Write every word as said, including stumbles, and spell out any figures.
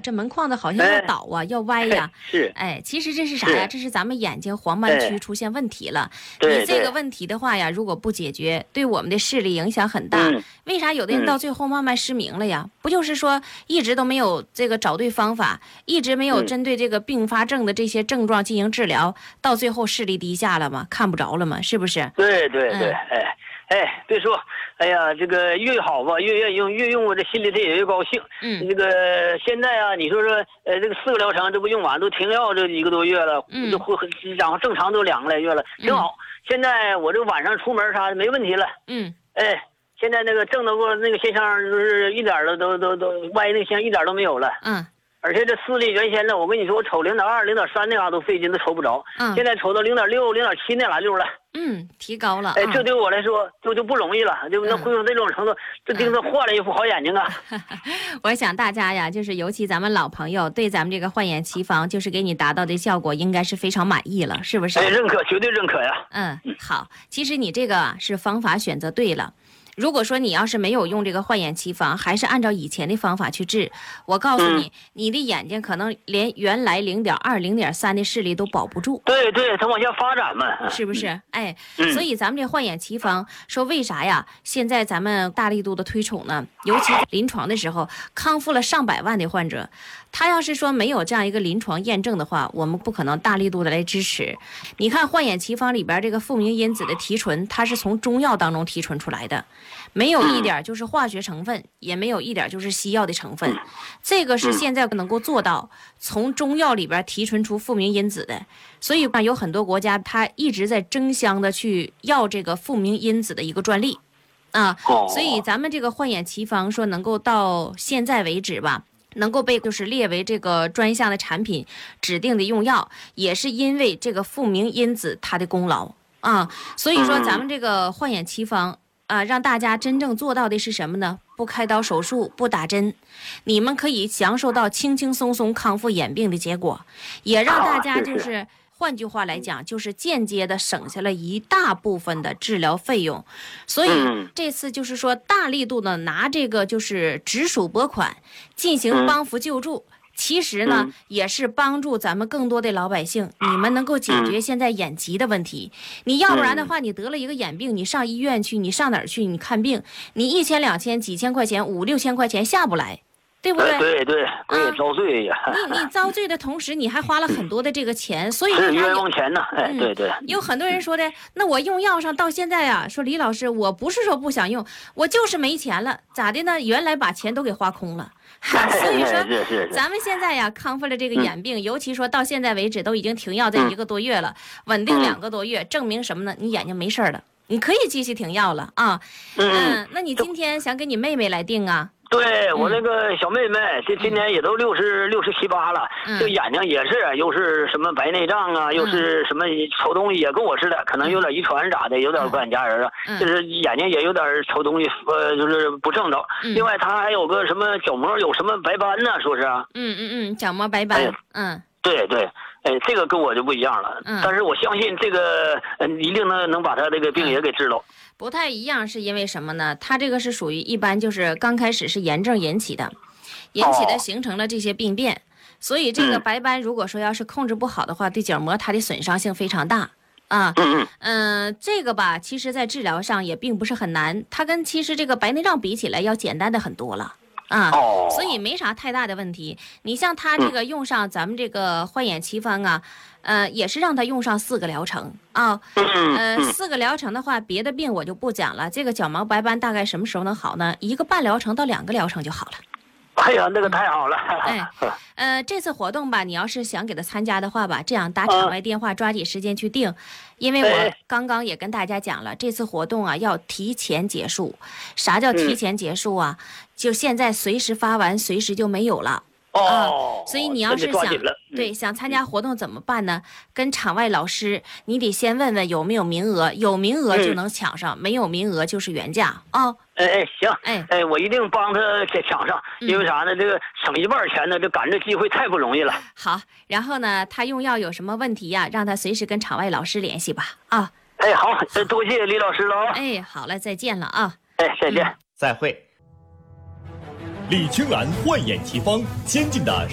这门框子好像要倒啊，要歪呀。 是， 哎，其实这是啥呀？这是咱们眼睛黄斑区出现问题了。你这个问题的话呀，如果不解决，对我们的视力影响很大。为啥有的人到最后慢慢失明了呀？不就是说一直都没有这个找对方法，一直没有针对这个并发症的这些症状进行治疗，到最后视力低下了吗？看不着了吗？是不是？ 对对对，哎。哎，别说，哎呀，这个越好吧，越愿意用，越用我这心里头也越高兴。嗯，这个现在啊，你说说，呃，这个四个疗程这不用完，都停药这一个多月了，嗯，就然后正常都两个来月了，挺好。嗯、现在我这晚上出门啥的没问题了。嗯，哎，现在那个正的过那个现象就是一点的都都都歪那个现象一点都没有了。嗯。而且这视力原先呢，我跟你说，我瞅零点二、零点三那嘎都费劲，都瞅不着。嗯，现在瞅到零点六、零点七那俩溜了。 嗯，提高了。 哎，这对我来说就就不容易了，就能恢复这种程度，这盯着换了一副好眼睛啊。 我想大家呀，就是尤其咱们老朋友，对咱们这个焕眼奇方，就是给你达到的效果，应该是非常满意了，是不是？ 哎，认可，绝对认可呀。 嗯，好，其实你这个是方法选择对了。如果说你要是没有用这个焕眼奇方，还是按照以前的方法去治，我告诉你，嗯、你的眼睛可能连原来零点二、零点三的视力都保不住。 对对，它往下发展嘛， 是不是？哎，嗯、所以咱们这焕眼奇方说为啥呀？现在咱们大力度的推崇呢？尤其临床的时候，康复了上百万的患者。他要是说没有这样一个临床验证的话，我们不可能大力度的来支持。你看焕眼奇方里边这个复明因子的提纯，它是从中药当中提纯出来的，没有一点就是化学成分，也没有一点就是西药的成分。这个是现在能够做到从中药里边提纯出复明因子的。所以有很多国家它一直在争相的去要这个复明因子的一个专利啊。所以咱们这个焕眼奇方说能够到现在为止吧，能够被就是列为这个专项的产品指定的用药，也是因为这个复明因子它的功劳啊。所以说咱们这个焕眼奇方啊，让大家真正做到的是什么呢？不开刀手术，不打针，你们可以享受到轻轻松松康复眼病的结果，也让大家就是换句话来讲，就是间接的省下了一大部分的治疗费用。所以这次就是说大力度的拿这个就是直属拨款进行帮扶救助，其实呢也是帮助咱们更多的老百姓，你们能够解决现在眼疾的问题。你要不然的话，你得了一个眼病，你上医院去，你上哪儿去？你看病，你一千两千几千块钱，五六千块钱下不来。对不对？ 对对，我也遭罪呀。 你你遭罪的同时，你还花了很多的这个钱，所以是冤枉钱呢。哎，对对。 有很多人说的，那我用药上到现在啊，说李老师，我不是说不想用，我就是没钱了，咋的呢？原来把钱都给花空了。所以说，咱们现在呀，康复了这个眼病，尤其说到现在为止都已经停药这一个多月了，稳定两个多月，证明什么呢？你眼睛没事了，你可以继续停药了啊。嗯，那你今天想给你妹妹来定啊？ 对，我那个小妹妹，这今年也都六十六十七八了，这眼睛也是，又是什么白内障啊，又是什么瞅东西也跟我似的，可能有点遗传啥的，有点过眼家人啊，就是眼睛也有点瞅东西，呃，就是不正着。另外，她还有个什么角膜有什么白斑呢，说是啊。 嗯嗯嗯，角膜白斑。嗯。 对对，哎，这个跟我就不一样了。嗯。但是我相信这个，嗯，一定能能把她这个病也给治了。 不太一样是因为什么呢？它这个是属于一般就是刚开始是炎症引起的，引起的形成了这些病变，所以这个白斑如果说要是控制不好的话，对角膜它的损伤性非常大啊。嗯嗯，这个吧，其实在治疗上也并不是很难，它跟其实这个白内障比起来要简单的很多了。啊，所以没啥太大的问题。你像他这个用上咱们这个焕眼奇方啊，呃，也是让他用上四个疗程啊。呃，四个疗程的话，别的病我就不讲了。这个角膜白斑大概什么时候能好呢？一个半疗程到两个疗程就好了。 哎呀，那个太好了！ 哎，呃，这次活动吧，你要是想给他参加的话吧，这样打场外电话，抓紧时间去定，因为我刚刚也跟大家讲了，这次活动啊要提前结束。啥叫提前结束啊？就现在随时发完，随时就没有了。 哦、 啊，所以你要是想对想参加活动怎么办呢？跟场外老师，你得先问问有没有名额，有名额就能抢上，嗯、没有名额就是原价啊。 哎哎，行，哎哎，我一定帮他给抢上，嗯、因为啥呢？这个省一半钱呢，这赶这机会太不容易了。 好，然后呢，他用药有什么问题呀、啊？让他随时跟场外老师联系吧。啊， 哎，好，多谢李老师了啊。 哎，好了，再见了啊。 哎，再见，嗯、 再会。李青兰焕眼奇方，先进的